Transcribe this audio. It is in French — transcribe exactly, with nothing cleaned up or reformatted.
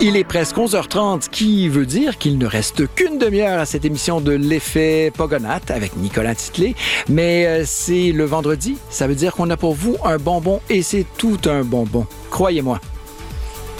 Il est presque onze heures trente, qui veut dire qu'il ne reste qu'une demi-heure à cette émission de l'effet Pogonatte avec Nicolas Titley. Mais euh, c'est le vendredi, ça veut dire qu'on a pour vous un bonbon et c'est tout un bonbon. Croyez-moi.